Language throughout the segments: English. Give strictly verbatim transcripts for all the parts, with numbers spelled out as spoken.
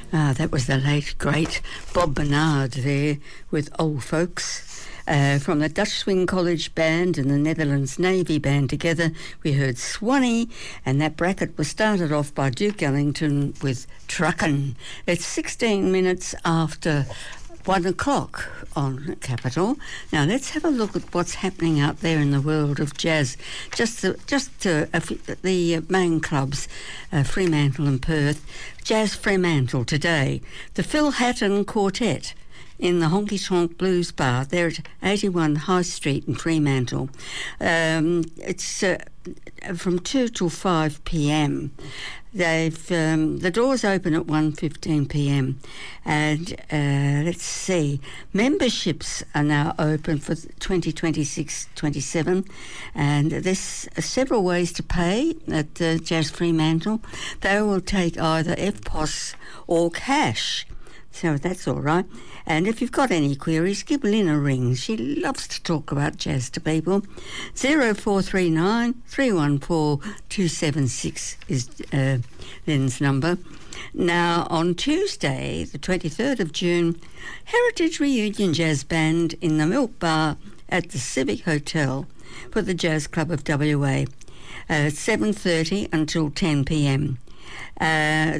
Ah, that was the late, great Bob Bernard there with Old Folks. Uh, from the Dutch Swing College Band and the Netherlands Navy Band together, we heard Swanee, and that bracket was started off by Duke Ellington with Truckin'. It's sixteen minutes after one o'clock on Capital. Now let's have a look at what's happening out there in the world of jazz. Just the, just uh, the main clubs, uh, Fremantle and Perth. Jazz Fremantle today. The Phil Hatton Quartet in the Honky Tonk Blues Bar. They're at eighty-one High Street in Fremantle. Um, it's uh, from two till five p.m. They've um, the doors open at one fifteen p.m. and uh, let's see, memberships are now open for twenty twenty-six twenty-seven, and there's several ways to pay at uh, Jazz Fremantle. They will take either F P O S or cash. So that's all right. And if you've got any queries, give Lynn a ring. She loves to talk about jazz to people. zero four three nine, three one four, two seven six is uh, Lynn's number. Now, on Tuesday, the twenty-third of June, Heritage Reunion Jazz Band in the Milk Bar at the Civic Hotel for the Jazz Club of W A. Uh, seven thirty until ten p.m. Uh...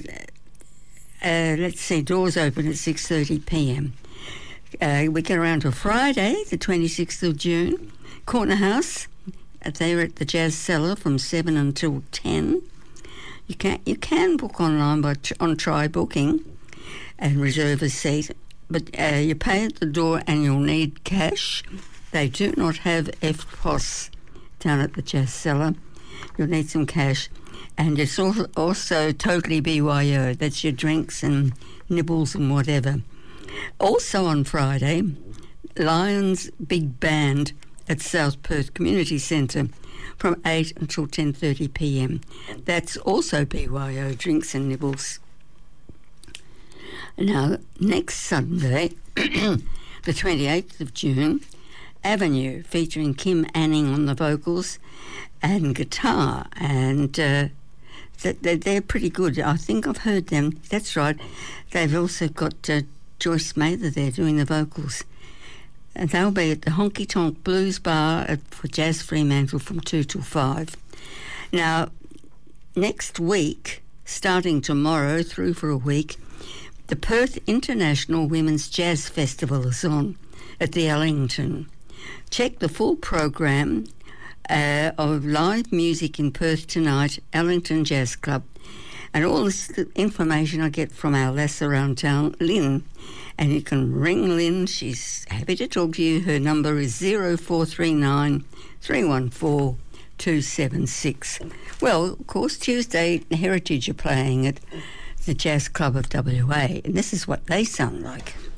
Uh, let's see, doors open at six thirty p.m. Uh, we get around to Friday, the twenty-sixth of June, Corner House. Uh, they're at the Jazz Cellar from seven until ten. You can you can book online by on Try Booking and reserve a seat, but uh, you pay at the door and you'll need cash. They do not have F P O S down at the Jazz Cellar. You'll need some cash. And it's also totally B Y O. That's your drinks and nibbles and whatever. Also on Friday, Lions Big Band at South Perth Community Centre from eight until ten thirty p.m. That's also B Y O, drinks and nibbles. Now, next Sunday, the twenty-eighth of June, Avenue, featuring Kim Anning on the vocals and guitar, and uh, they're pretty good. I think I've heard them. That's right. They've also got uh, Joyce Mather there doing the vocals. And they'll be at the Honky Tonk Blues Bar at, for Jazz Fremantle from two till five. Now, next week, starting tomorrow through for a week, the Perth International Women's Jazz Festival is on at the Ellington. Check the full program Uh, of live music in Perth tonight, Ellington Jazz Club. And all this information I get from our lass around town, Lynn. And you can ring Lynn. She's happy to talk to you. Her number is zero four three nine, three one four, two seven six. Well, of course, Tuesday, Heritage are playing at the Jazz Club of W A. And this is what they sound like.